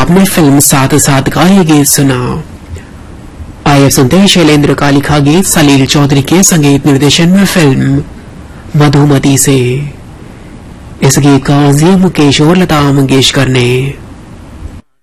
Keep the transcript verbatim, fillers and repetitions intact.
आपने फिल्म साथ साथ का ये गीत सुना। आइए सुनते हैं शैलेंद्र का लिखा गीत सलील चौधरी के संगीत निर्देशन में फिल्म मधुमती से। इस गीत का जी मुकेश और लता मंगेशकर ने